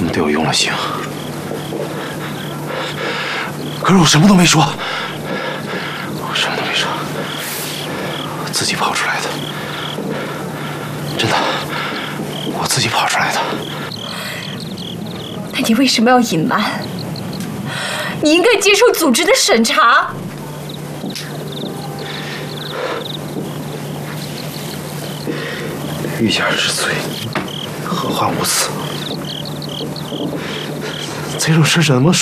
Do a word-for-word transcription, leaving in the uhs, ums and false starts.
他们对我用了刑，可是我什么都没说，我什么都没说，我自己跑出来的，真的，我自己跑出来的。 那你为什么要隐瞒？你应该接受组织的审查。 欲加之罪，何患无辞？这种事怎么